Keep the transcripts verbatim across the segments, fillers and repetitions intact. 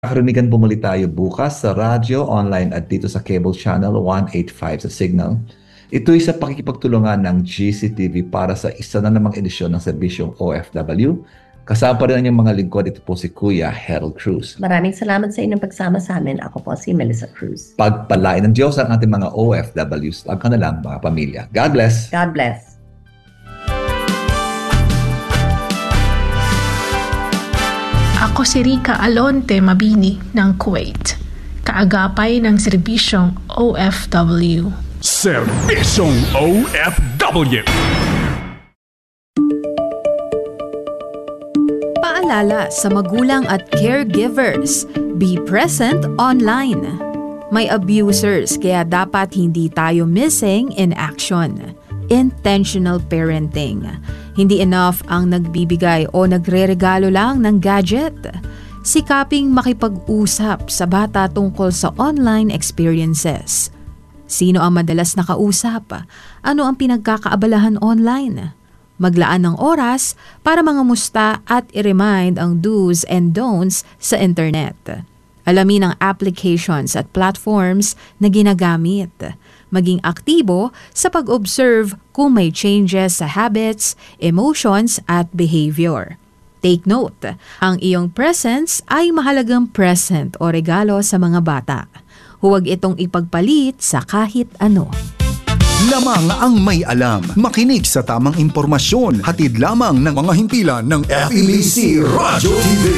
Karamigan po muli tayo bukas sa radyo, online at dito sa cable channel one eighty-five sa Signal. Ito'y sa pakikipagtulungan ng G C T V para sa isa na namang edisyon ng serbisyong O F W. Kasama pa rin ang mga lingkod, ito po si Kuya Harold Cruz. Maraming salamat sa inyong pagsama sa amin. Ako po si Melissa Cruz. Pagpalain ng Diyos ang ating mga O F Ws at kanilang mga pamilya. God bless. God bless. Ako si Rica Alonte Mabini ng Kuwait, kaagapay ng serbisyong O F W. Serbisyong O F W. Paalala sa magulang at caregivers, be present online. May abusers kaya dapat hindi tayo missing in action. Intentional parenting. Hindi enough ang nagbibigay o nagreregalo lang ng gadget. Sikaping makipag-usap sa bata tungkol sa online experiences. Sino ang madalas nakausap? Ano ang pinagkakaabalahan online? Maglaan ng oras para mangamusta at i-remind ang do's and don'ts sa internet. Alamin ang applications at platforms na ginagamit. Maging aktibo sa pag-observe kung may changes sa habits, emotions at behavior. Take note, ang iyong presence ay mahalagang present o regalo sa mga bata. Huwag itong ipagpalit sa kahit ano. Lamang ang may alam. Makinig sa tamang impormasyon. Hatid lamang ng mga himpilan ng F E B C Radio T V.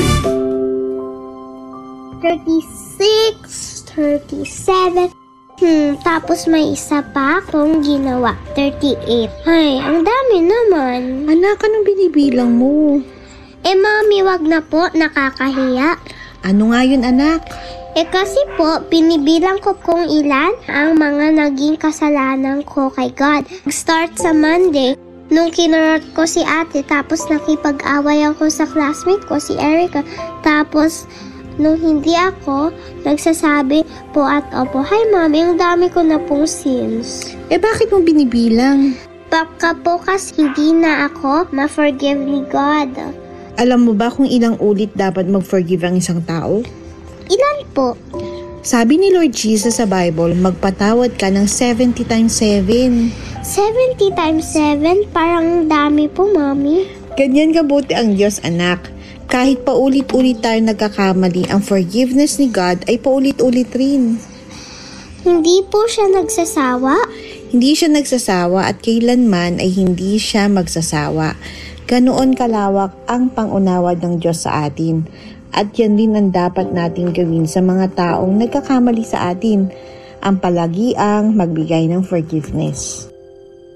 thirty-six, thirty-seven, Hmm, tapos may isa pa akong ginawa. thirty-eight. Ay, ang dami naman. Anak, anong binibilang mo? Eh, mami, wag na po. Nakakahiya. Ano nga yun, anak? Eh, kasi po, binibilang ko kung ilan ang mga naging kasalanan ko kay God. Start sa Monday, nung kinurot ko si ate, tapos nakipag-away ako sa classmate ko, si Erica. Tapos, nung hindi ako, nagsasabi po at opo, "Hi mami, ang dami ko na pong sins." Eh bakit mo binibilang? Baka po kasi hindi na ako ma-forgive ni God. Alam mo ba kung ilang ulit dapat mag-forgive ang isang tao? Ilan po? Sabi ni Lord Jesus sa Bible, magpatawad ka ng seventy times seven. seventy times seven? Parang dami po, mami. Ganyan kabuti ang Diyos, anak. Kahit paulit-ulit tayo nagkakamali, ang forgiveness ni God ay paulit-ulit rin. Hindi po siya nagsasawa? Hindi siya nagsasawa at kailanman ay hindi siya magsasawa. Ganoon kalawak ang pangunawa ng Diyos sa atin. At yan din ang dapat natin gawin sa mga taong nagkakamali sa atin, ang palagiang magbigay ng forgiveness.